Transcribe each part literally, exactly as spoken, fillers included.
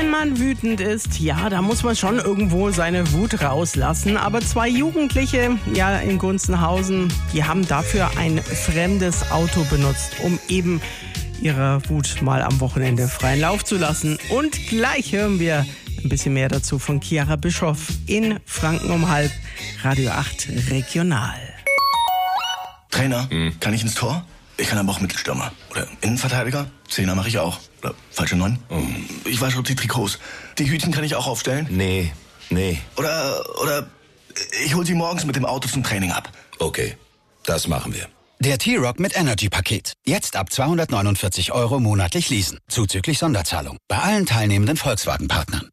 Wenn man wütend ist, ja, da muss man schon irgendwo seine Wut rauslassen. Aber zwei Jugendliche, ja, in Gunzenhausen, die haben dafür ein fremdes Auto benutzt, um eben ihrer Wut mal am Wochenende freien Lauf zu lassen. Und gleich hören wir ein bisschen mehr dazu von Chiara Bischoff in Franken um halb, Radio acht Regional. Trainer, hm. kann ich ins Tor? Ich kann aber auch Mittelstürmer. Oder Innenverteidiger. Zehner mache ich auch. Oder falsche Neun. Hm. Ich weiß schon die Trikots. Die Hütchen kann ich auch aufstellen? Nee, nee. Oder, oder ich hol sie morgens mit dem Auto zum Training ab. Okay, das machen wir. Der T-Rock mit Energy-Paket. Jetzt ab zweihundertneunundvierzig Euro monatlich leasen. Zuzüglich Sonderzahlung. Bei allen teilnehmenden Volkswagen-Partnern.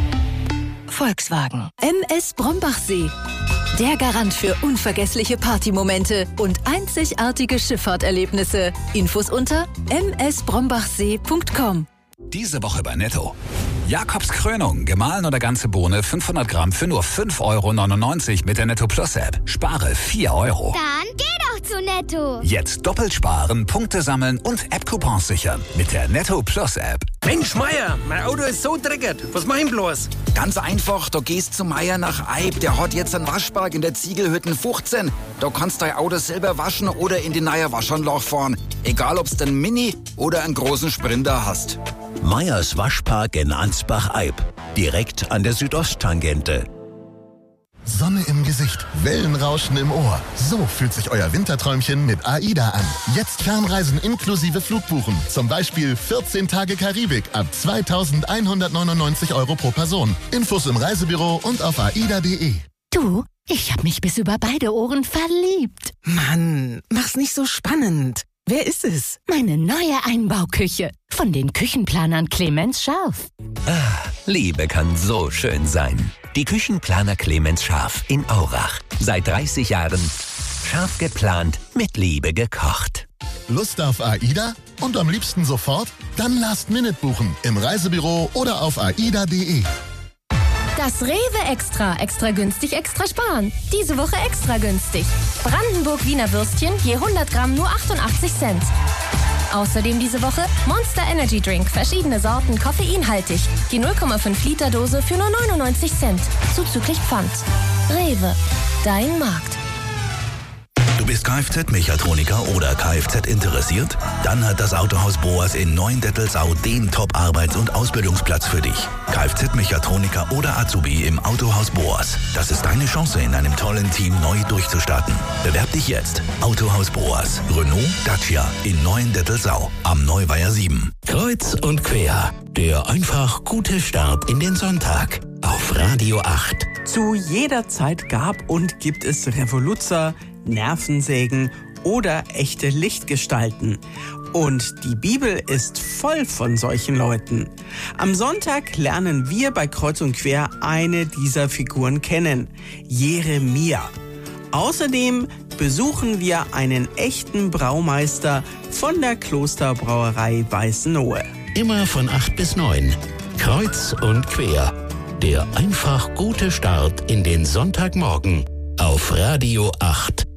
Volkswagen. M S Brombachsee. Der Garant für unvergessliche Partymomente und einzigartige Schifffahrterlebnisse. Infos unter m s brombachsee punkt com. Diese Woche bei Netto. Jakobs Krönung, gemahlen oder ganze Bohne, fünfhundert Gramm für nur fünf Euro neunundneunzig mit der Netto Plus App. Spare vier Euro. Dann geh doch zu Netto. Jetzt doppelt sparen, Punkte sammeln und App-Coupons sichern mit der Netto Plus App. Mensch, Meier, mein Auto ist so dreckig. Was mach ich bloß? Ganz einfach, du gehst zu Meier nach Eib. Der hat jetzt einen Waschpark in der Ziegelhütten fünfzehn. Da kannst du dein Auto selber waschen oder in die neue Waschanlage fahren. Egal, ob's den Mini oder einen großen Sprinter hast. Meyers Waschpark in Ansbach-Eib. Direkt an der Südosttangente. Sonne im Gesicht, Wellenrauschen im Ohr. So fühlt sich euer Winterträumchen mit AIDA an. Jetzt Fernreisen inklusive Flugbuchen. Zum Beispiel vierzehn Tage Karibik ab zweitausendeinhundertneunundneunzig Euro pro Person. Infos im Reisebüro und auf aida punkt de. Du, ich hab mich bis über beide Ohren verliebt. Mann, mach's nicht so spannend. Wer ist es? Meine neue Einbauküche. Von den Küchenplanern Clemens Scharf. Ah, Liebe kann so schön sein. Die Küchenplaner Clemens Scharf in Aurach. Seit dreißig Jahren scharf geplant, mit Liebe gekocht. Lust auf AIDA? Und am liebsten sofort? Dann Last Minute buchen. Im Reisebüro oder auf aida punkt de. Das Rewe Extra. Extra günstig, extra sparen. Diese Woche extra günstig. Brandenburg Wiener Würstchen je hundert Gramm nur achtundachtzig Cent. Außerdem diese Woche Monster Energy Drink. Verschiedene Sorten, koffeinhaltig. Die null Komma fünf Liter Dose für nur neunundneunzig Cent. Zuzüglich Pfand. Rewe. Dein Markt. Du bist Kfz-Mechatroniker oder Kfz interessiert? Dann hat das Autohaus Boas in Neuendettelsau den Top-Arbeits- und Ausbildungsplatz für dich. Kfz-Mechatroniker oder Azubi im Autohaus Boas. Das ist deine Chance, in einem tollen Team neu durchzustarten. Bewerb dich jetzt. Autohaus Boas. Renault, Dacia in Neuendettelsau am Neuweiher sieben. Kreuz und quer. Der einfach gute Start in den Sonntag. Auf Radio acht. Zu jeder Zeit gab und gibt es Revoluzer, Nervensägen oder echte Lichtgestalten. Und die Bibel ist voll von solchen Leuten. Am Sonntag lernen wir bei Kreuz und Quer eine dieser Figuren kennen, Jeremia. Außerdem besuchen wir einen echten Braumeister von der Klosterbrauerei Weißenohe. Immer von acht bis neun. Kreuz und Quer. Der einfach gute Start in den Sonntagmorgen auf Radio acht.